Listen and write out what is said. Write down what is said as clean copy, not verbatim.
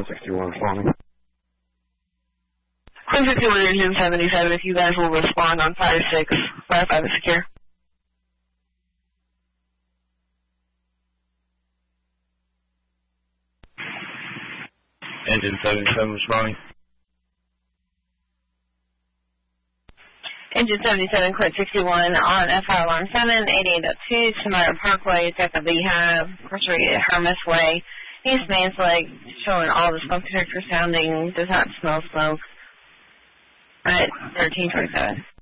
61 responding. Queen 51, Engine 77, if you guys will respond on 5-6, 5-5 is secure. Engine 77 responding. Engine 77, Quint 61 on FI Alarm 7, 8802, Samara Parkway, it's at the Beehive, Grocery Hermes Way, East Man's Leg, showing all the smoke detector sounding, does not smell smoke, at 1327.